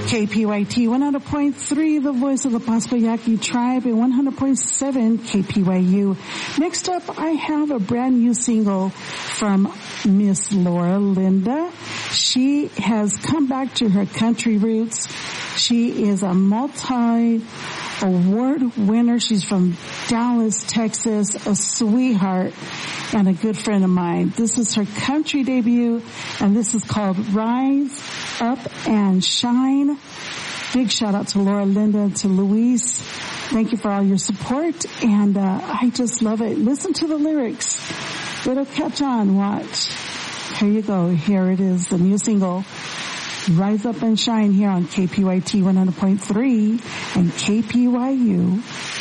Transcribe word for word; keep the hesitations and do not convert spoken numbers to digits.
K P Y T one hundred point three, the voice of the Pasco Yaqui tribe, and one hundred point seven K P Y U. Next up, I have a brand new single from Miss Laura Linda. She has come back to her country roots. She is a multi award winner. She's from Dallas, Texas, a sweetheart and a good friend of mine. This is her country debut, and this is called Rise Up and Shine. Big shout out to Laura Linda and to Luis. Thank you for all your support, and uh, I just love it. Listen to the lyrics. It'll catch on. Watch. Here you go. Here it is, the new single, Rise Up and Shine, here on K P Y T one hundred point three and K P Y U